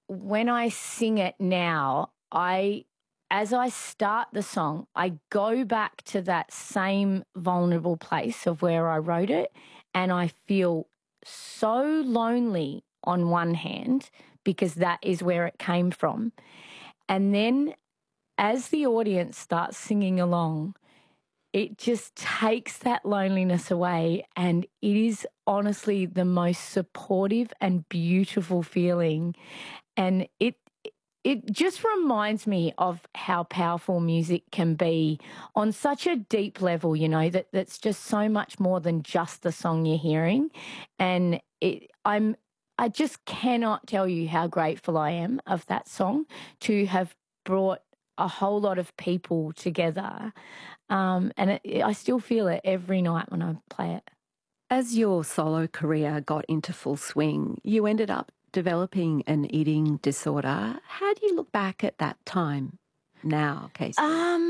when I sing it now, as I start the song, I go back to that same vulnerable place of where I wrote it, and I feel so lonely on one hand because that is where it came from. And then as the audience starts singing along, it just takes that loneliness away, and it is honestly the most supportive and beautiful feeling. And it just reminds me of how powerful music can be on such a deep level, that's just so much more than just the song you're hearing. And I just cannot tell you how grateful I am of that song to have brought a whole lot of people together. I still feel it every night when I play it. As your solo career got into full swing, you ended up developing an eating disorder. How do you look back at that time now, Casey?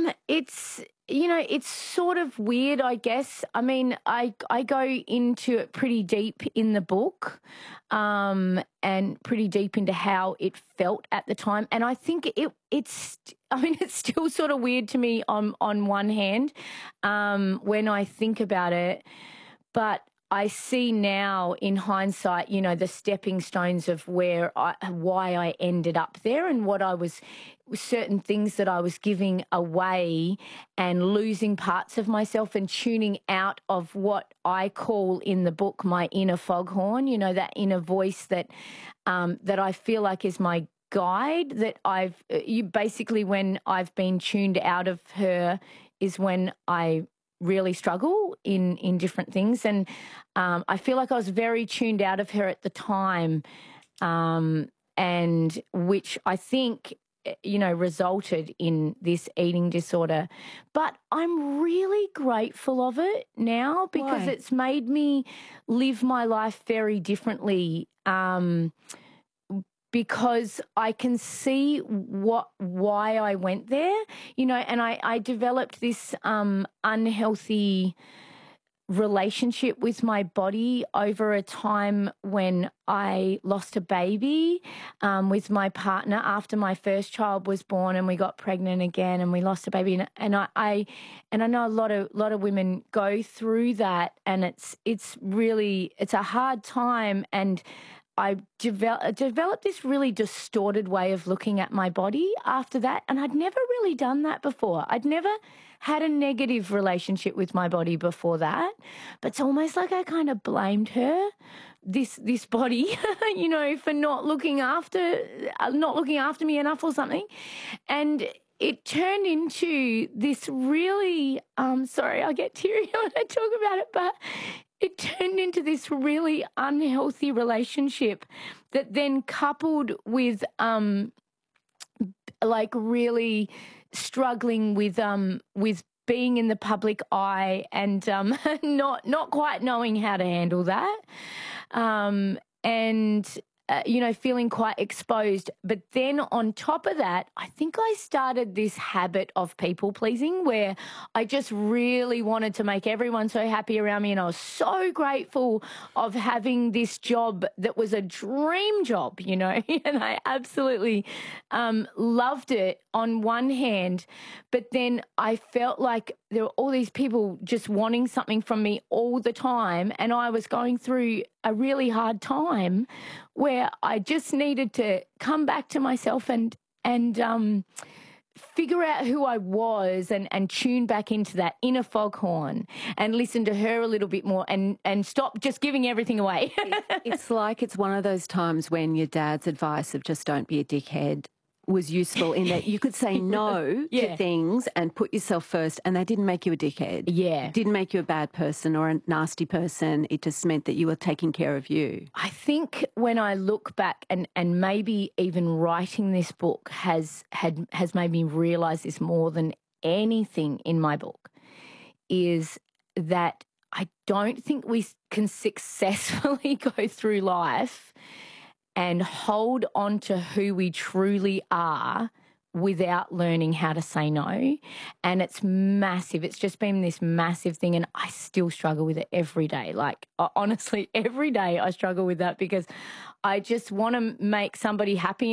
It's sort of weird, I guess. I mean, I go into it pretty deep in the book, and pretty deep into how it felt at the time. And I think it's still sort of weird to me on one hand, when I think about it, but I see now in hindsight, the stepping stones of why I ended up there, and certain things that I was giving away and losing parts of myself and tuning out of what I call in the book my inner foghorn, that inner voice that I feel like is my guide, that basically when I've been tuned out of her is when I really struggle in different things. And I feel like I was very tuned out of her at the time, and which I think, resulted in this eating disorder. But I'm really grateful of it now because Why? it's made me live my life very differently, because I can see why I went there, and I developed this unhealthy relationship with my body over a time when I lost a baby with my partner after my first child was born, and we got pregnant again and we lost a baby, and I know a lot of women go through that, and it's a hard time. And I developed this really distorted way of looking at my body after that, and I'd never really done that before. I'd never had a negative relationship with my body before that, but it's almost like I kind of blamed her, this body, for not looking after me enough or something, and it turned into this really, sorry, I get teary when I talk about it, but it turned into this really unhealthy relationship that then coupled with really struggling with being in the public eye and not quite knowing how to handle that, and feeling quite exposed. But then on top of that, I think I started this habit of people pleasing where I just really wanted to make everyone so happy around me. And I was so grateful of having this job that was a dream job, and I absolutely loved it on one hand. But then I felt like there were all these people just wanting something from me all the time. And I was going through a really hard time where I just needed to come back to myself and figure out who I was and tune back into that inner foghorn and listen to her a little bit more and stop just giving everything away. It's like it's one of those times when your dad's advice of just don't be a dickhead was useful in that you could say no to things and put yourself first, and that didn't make you a dickhead. Yeah. It didn't make you a bad person or a nasty person. It just meant that you were taking care of you. I think when I look back and maybe even writing this book has made me realise this more than anything in my book, is that I don't think we can successfully go through life and hold on to who we truly are without learning how to say no. And it's massive. It's just been this massive thing, and I still struggle with it every day. Like, honestly, every day I struggle with that because I just want to make somebody happy